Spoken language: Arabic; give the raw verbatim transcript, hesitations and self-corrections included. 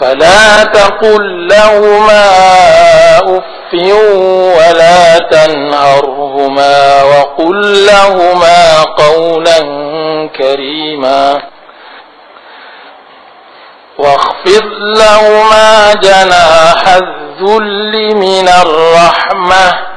فلا تقل لهما أف ولا تنهرهما وقل لهما قولا كريما واخفض لهما جناح الذل من الرحمة